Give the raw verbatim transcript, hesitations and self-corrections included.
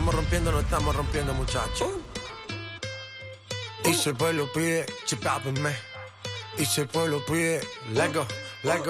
estamos rompiendo, no estamos rompiendo, muchachos. Y si el pueblo pide, chipápenme. Y si el pueblo pide, let go, let go.